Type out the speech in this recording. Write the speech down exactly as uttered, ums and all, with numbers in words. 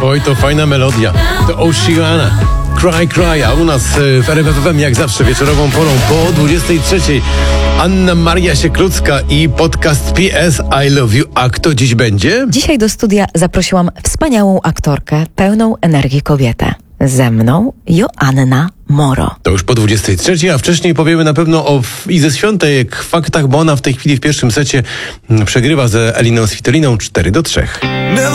Oj, to fajna melodia. To Oceana. Cry, cry, a u nas w R M F F M jak zawsze wieczorową porą po dwudziestej trzeciej Anna Maria Sieklucka i podcast P S I Love You. A kto dziś będzie? Dzisiaj do studia zaprosiłam wspaniałą aktorkę, pełną energii kobietę. Ze mną Joanna Moro. To już po dwudziestej trzeciej, a wcześniej powiemy na pewno o Idze Świątek faktach, bo ona w tej chwili w pierwszym secie przegrywa ze Eliną Svitoliną cztery do trzech.